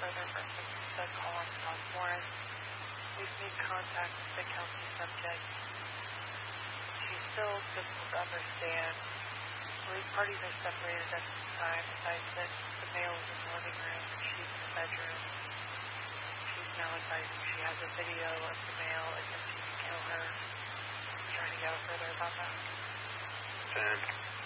further reference to the call on South Morris. We've made contact with the county subject. She still doesn't understand. The parties are separated at this time. Besides that, the mail is in the living room and she's in the bedroom. She's now advising she has a video of the mail attempting to kill her. I'm trying to get further about that. Okay.